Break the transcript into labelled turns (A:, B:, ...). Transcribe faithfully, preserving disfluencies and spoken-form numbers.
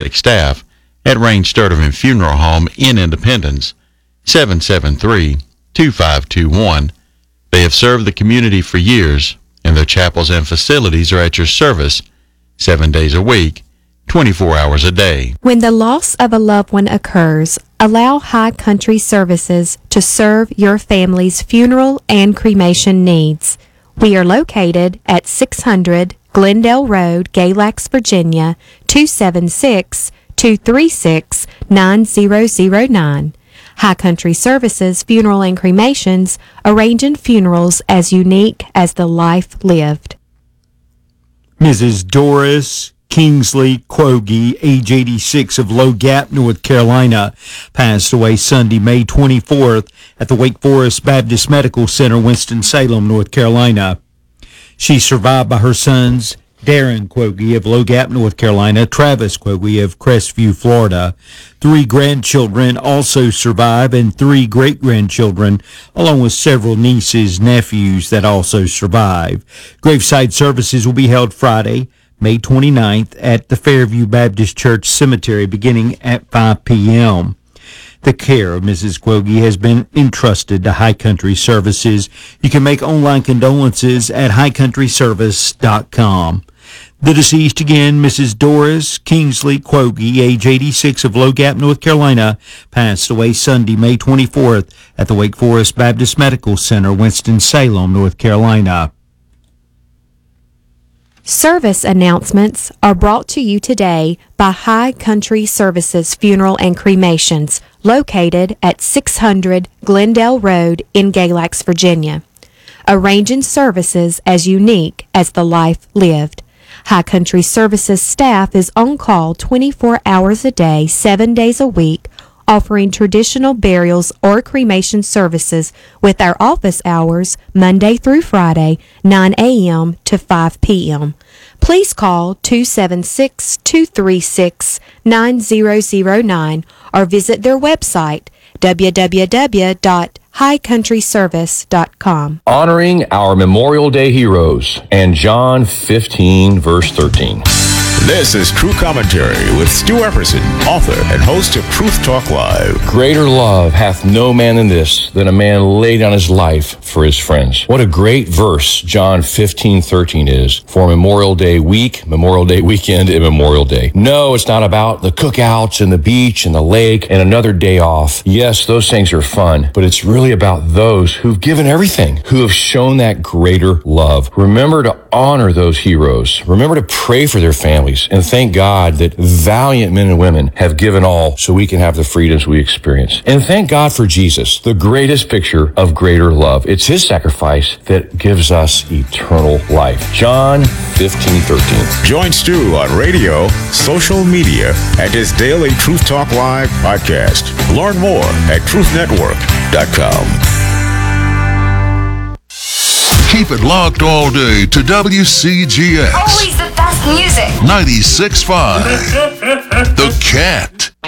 A: paramedic staff at Rain Sturtevant Funeral Home in Independence, seven seven three, two five two one. They have served the community for years, and their chapels and facilities are at your service seven days a week, twenty-four hours a day.
B: When the loss of a loved one occurs, allow High Country Services to serve your family's funeral and cremation needs. We are located at six hundred Glendale Road, Galax, Virginia, two seven six, two three six, nine zero zero nine. High Country Services Funeral and Cremations, arranging funerals as unique as the life lived.
C: Missus Doris Kingsley Quogie, age eighty-six, of Low Gap, North Carolina, passed away Sunday, May twenty-fourth at the Wake Forest Baptist Medical Center, Winston-Salem, North Carolina. She's survived by her sons, Darren Quogie of Low Gap, North Carolina, Travis Quogie of Crestview, Florida. Three grandchildren also survive, and three great-grandchildren, along with several nieces, nephews that also survive. Graveside services will be held Friday, May twenty-ninth, at the Fairview Baptist Church Cemetery, beginning at five p.m. The care of Missus Quogie has been entrusted to High Country Services. You can make online condolences at high country service dot com. The deceased again, Missus Doris Kingsley Quogie, age eighty-six, of Low Gap, North Carolina, passed away Sunday, May twenty-fourth, at the Wake Forest Baptist Medical Center, Winston-Salem, North Carolina.
B: Service announcements are brought to you today by High Country Services Funeral and Cremations, located at six hundred Glendale Road in Galax, Virginia. Arranging services as unique as the life lived. High Country Services staff is on call twenty-four hours a day, seven days a week, offering traditional burials or cremation services with our office hours Monday through Friday, nine a.m. to five p.m. Please call two seven six, two three six, nine zero zero nine or visit their website, w w w dot high country service dot com.
D: Honoring our Memorial Day heroes and John fifteen, verse thirteen.
E: This is True Commentary with Stu Epperson, author and host of Truth Talk Live.
D: Greater love hath no man than this, than a man lay down his life for his friends. What a great verse John fifteen thirteen is for Memorial Day week, Memorial Day weekend, and Memorial Day. No, it's not about the cookouts and the beach and the lake and another day off. Yes, those things are fun, but it's really about those who've given everything, who have shown that greater love. Remember to honor those heroes. Remember to pray for their families. And thank God that valiant men and women have given all so we can have the freedoms we experience. And thank God for Jesus, the greatest picture of greater love. It's his sacrifice that gives us eternal life. John fifteen thirteen.
E: Join Stu on radio, social media, and his daily Truth Talk Live podcast. Learn more at truth network dot com.
F: Keep it locked all day to W C G X.
G: Always the best music.
F: ninety-six point five. The Cat.